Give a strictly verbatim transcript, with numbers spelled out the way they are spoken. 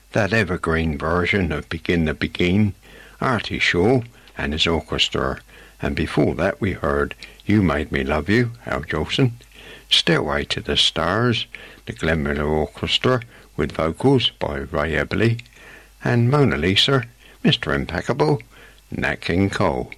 that evergreen version of Begin the Begin, Artie Shaw and his orchestra, and before that we heard You Made Me Love You, Al Jolson, Stairway to the Stars, the Glenn Miller Orchestra with vocals by Ray Eberly, and Mona Lisa, Mister Impeccable, Nat King Cole.